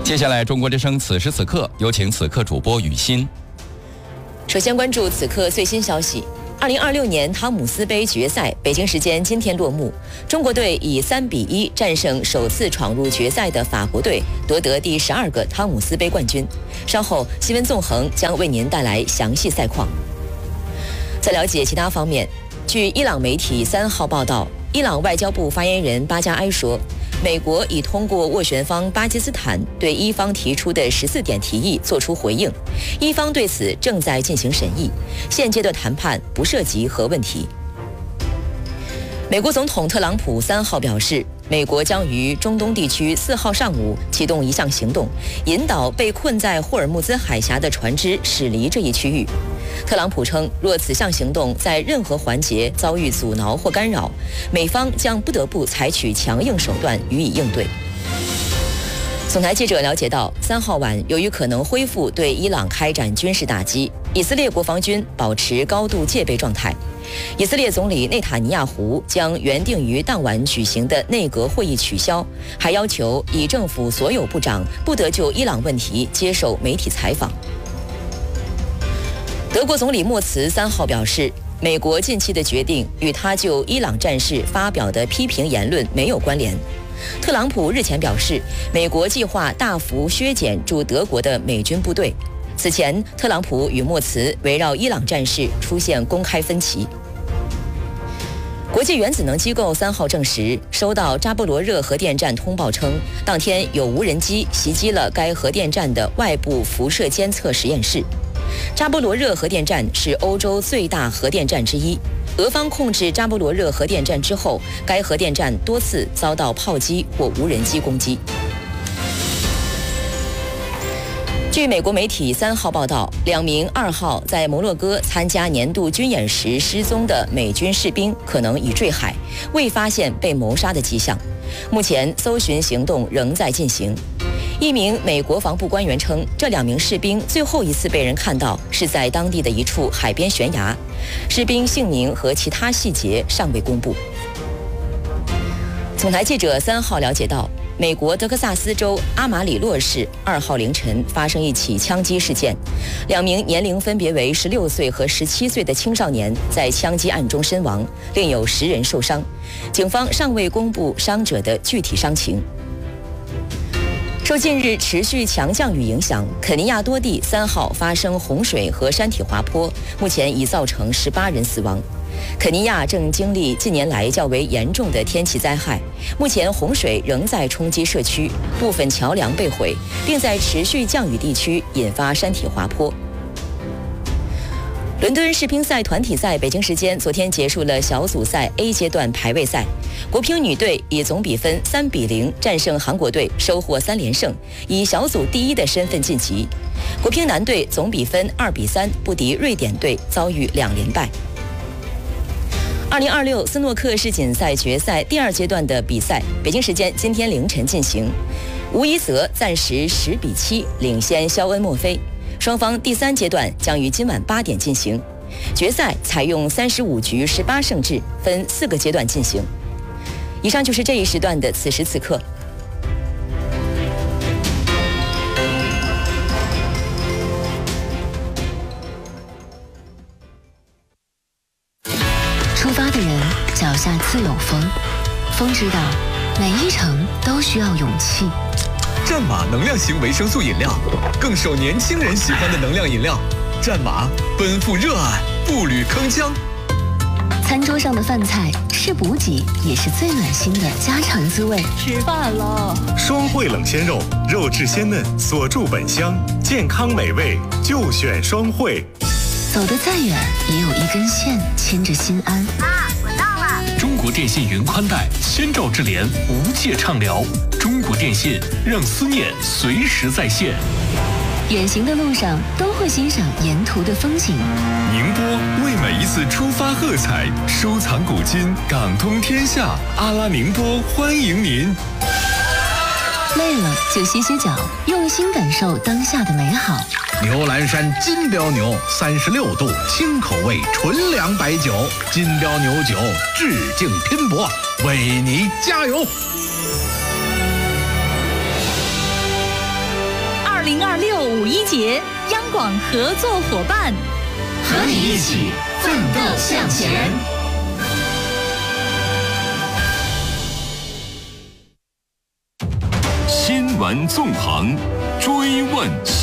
接下来，中国之声此时此刻有请此刻主播雨欣。 首先关注此刻最新消息。2026年汤姆斯杯决赛，北京时间今天落幕。中国队以3-1战胜首次闯入决赛的法国队，夺得第12个汤姆斯杯冠军。稍后，新闻纵横将为您带来详细赛况。在了解其他方面，据伊朗媒体3号报道，伊朗外交部发言人巴加埃说，美国已通过斡旋方巴基斯坦对伊方提出的14点提议作出回应，伊方对此正在进行审议，现阶段谈判不涉及核问题。美国总统特朗普3号表示，美国将于中东地区4号上午启动一项行动，引导被困在霍尔木兹海峡的船只驶离这一区域。特朗普称，若此项行动在任何环节遭遇阻挠或干扰，美方将不得不采取强硬手段予以应对。总台记者了解到，3号晚，由于可能恢复对伊朗开展军事打击，以色列国防军保持高度戒备状态。以色列总理内塔尼亚胡将原定于当晚举行的内阁会议取消，还要求以政府所有部长不得就伊朗问题接受媒体采访。德国总理默茨3号表示，美国近期的决定与他就伊朗战事发表的批评言论没有关联。特朗普日前表示，美国计划大幅削减驻德国的美军部队。此前，特朗普与默茨围绕伊朗战事出现公开分歧。国际原子能机构3号证实，收到扎波罗热核电站通报称，当天有无人机袭击了该核电站的外部辐射监测实验室。扎波罗热核电站是欧洲最大核电站之一。俄方控制扎波罗热核电站之后，该核电站多次遭到炮击或无人机攻击。据美国媒体3号报道，2名2号在摩洛哥参加年度军演时失踪的美军士兵可能已坠海，未发现被谋杀的迹象。目前搜寻行动仍在进行。一名美国防部官员称，这2名士兵最后一次被人看到是在当地的一处海边悬崖，士兵姓名和其他细节尚未公布。总台记者3号了解到，美国德克萨斯州阿马里洛市2号凌晨发生一起枪击事件，2名年龄分别为16岁和17岁的青少年在枪击案中身亡，另有10人受伤。警方尚未公布伤者的具体伤情。受近日持续强降雨影响，肯尼亚多地3号发生洪水和山体滑坡，目前已造成18人死亡。肯尼亚正经历近年来较为严重的天气灾害，目前洪水仍在冲击社区，部分桥梁被毁，并在持续降雨地区引发山体滑坡。伦敦世乒赛团体赛北京时间昨天结束了小组赛 A 阶段排位赛，国乒女队以总比分3-0战胜韩国队，收获3连胜，以小组第1的身份晋级。国乒男队总比分2-3不敌瑞典队，遭遇2连败。2026斯诺克世锦赛决赛第2阶段的比赛，北京时间今天凌晨进行。吴一泽暂时10-7领先肖恩墨菲，双方第3阶段将于今晚8点进行。决赛采用35局18胜制，分4个阶段进行。以上就是这一时段的此时此刻。 出发的人脚下自有风，风知道每一程都需要勇气。 战马能量型维生素饮料，更受年轻人喜欢的能量饮料。战马奔赴热爱，步履铿锵。 餐桌上的饭菜是补给，也是最暖心的家常滋味。 吃饭了， 双汇冷鲜肉，肉质鲜嫩，锁住本香，健康美味就选双汇。 走得再远，也有一根线牵着心安。 妈，我到了。 中国电信云宽带，千兆智联，无界畅聊。中国电信让思念随时在线。 远行的路上都会欣赏沿途的风景。 宁波为每一次出发喝彩，收藏古今，港通天下。阿拉宁波欢迎您。 累了就歇歇脚，用心感受当下的美好。 牛栏山金标牛36度轻口味纯粮白酒，金标牛酒致敬拼搏，为你加油。 五一节，央广合作伙伴， 和你一起奋斗向前。 新闻纵横，追问